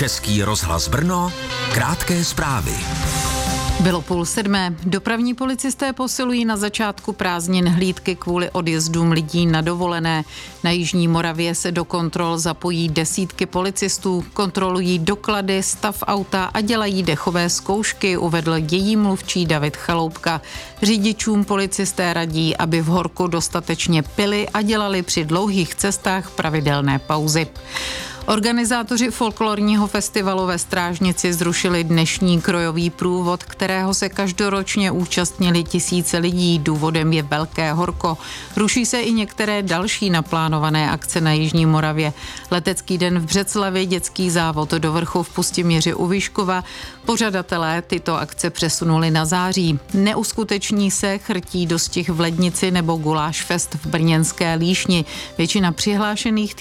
Český rozhlas Brno, krátké zprávy. Bylo 6:30. Dopravní policisté posilují na začátku prázdnin hlídky kvůli odjezdům lidí na dovolené. Na jižní Moravě se do kontrol zapojí desítky policistů, kontrolují doklady, stav auta a dělají dechové zkoušky, uvedl její mluvčí David Chaloupka. Řidičům policisté radí, aby v horku dostatečně pili a dělali při dlouhých cestách pravidelné pauzy. Organizátoři folklorního festivalu ve Strážnici zrušili dnešní krojový průvod, kterého se každoročně účastnili tisíce lidí. Důvodem je velké horko. Ruší se i některé další naplánované akce na jižní Moravě. Letecký den v Břeclavi, dětský závod do vrchu v Pustiměři u Vyškova. Pořadatelé tyto akce přesunuli na září. Neuskuteční se Chrtí dostih v Lednici nebo Guláš fest v brněnské Líšni. Většina přihlášených